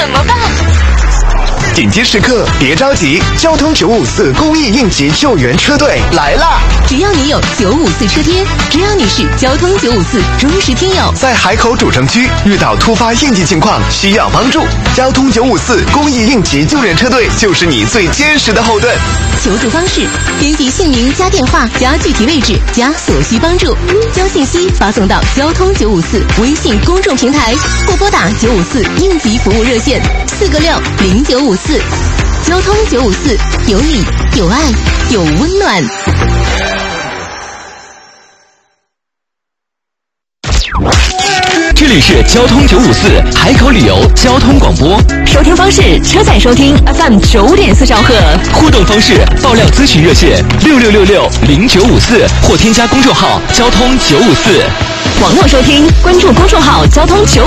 怎么办？ 紧急时刻别着急，交通954公益应急救援车队来啦！ 只要你有954车贴，只要你是交通954忠实听友， 在海口主城区遇到突发应急情况需要帮助，交通954公益应急救援车队就是你最坚实的后盾。 求助方式：编辑姓名加电话加具体位置加所需帮助，将信息发送到交通954微信公众平台，或拨打954应急服务热线4个60954。交通954，有你有爱有温暖。 这里是交通954海口旅游交通广播， 收听方式：车载收听 FM 9.4兆赫， 互动方式：爆料咨询热线66660954或添加公众号交通954， 网络收听关注公众号交通954。